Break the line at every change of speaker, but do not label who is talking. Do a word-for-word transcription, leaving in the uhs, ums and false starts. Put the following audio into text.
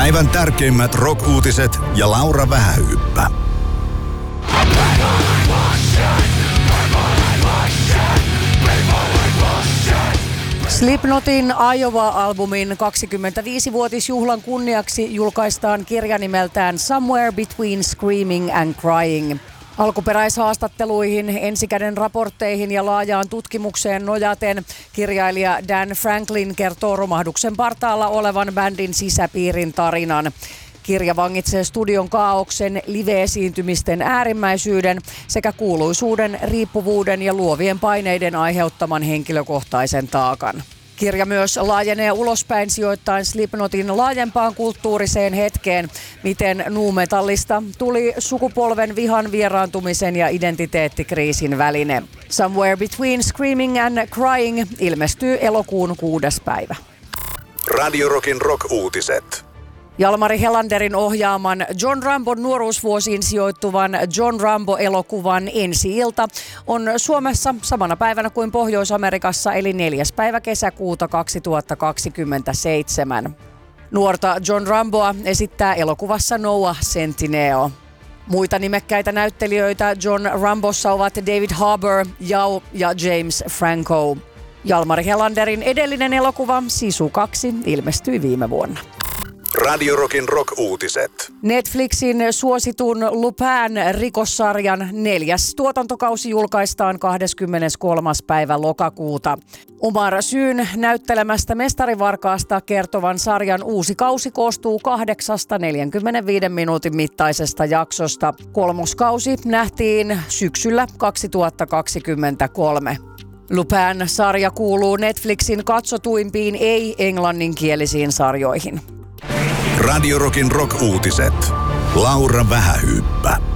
Päivän tärkeimmät rock-uutiset ja Laura Vähähyyppä.
Slipknotin Iowa-albumin kaksikymmentäviisivuotisjuhlan kunniaksi julkaistaan kirja nimeltään Somewhere Between Screaming and Crying. Alkuperäishaastatteluihin, ensikäden raportteihin ja laajaan tutkimukseen nojaten kirjailija Dan Franklin kertoo romahduksen partaalla olevan bändin sisäpiirin tarinan. Kirja vangitsee studion kaaoksen, live-esiintymisten äärimmäisyyden sekä kuuluisuuden, riippuvuuden ja luovien paineiden aiheuttaman henkilökohtaisen taakan. Kirja myös laajenee ulospäin sijoittain Slipknotin laajempaan kulttuuriseen hetkeen, miten nu-metallista tuli sukupolven vihan vieraantumisen ja identiteettikriisin väline. Somewhere Between Screaming and Crying ilmestyy elokuun kuudes päivä.
Radio Rockin rock-uutiset.
Jalmari Helanderin ohjaaman John Rambon nuoruusvuosiin sijoittuvan John Rambo-elokuvan ensi-ilta on Suomessa samana päivänä kuin Pohjois-Amerikassa eli neljäs päivä kesäkuuta kaksituhattakaksikymmentäseitsemän. Nuorta John Ramboa esittää elokuvassa Noah Centineo. Muita nimekkäitä näyttelijöitä John Rambossa ovat David Harbour, Yao ja James Franco. Jalmari Helanderin edellinen elokuva Sisu kaksi ilmestyi viime vuonna.
Radio Rockin rock-uutiset.
Netflixin suositun Lupin-rikossarjan neljäs tuotantokausi julkaistaan kahdeskymmeneskolmas päivä lokakuuta. Omar Syyn näyttelemästä mestarivarkaasta kertovan sarjan uusi kausi koostuu kahdeksasta neljänkymmenenviiden minuutin mittaisesta jaksosta. Kolmoskausi nähtiin syksyllä kaksituhattakaksikymmentäkolme. Lupin-sarja kuuluu Netflixin katsotuimpiin ei-englanninkielisiin sarjoihin.
Radio Rockin rock-uutiset. Laura Vähähyyppä.